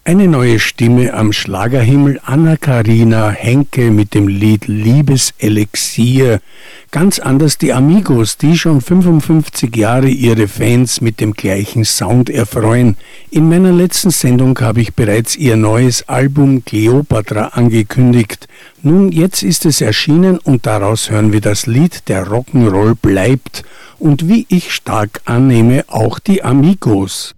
Eine neue Stimme am Schlagerhimmel, Anna-Karina Henke mit dem Lied Liebeselixier. Ganz anders die Amigos, die schon 55 Jahre ihre Fans mit dem gleichen Sound erfreuen. In meiner letzten Sendung habe ich bereits ihr neues Album Kleopatra angekündigt. Nun, jetzt ist es erschienen und daraus hören wir das Lied Der Rock'n'Roll bleibt und wie ich stark annehme, auch die Amigos.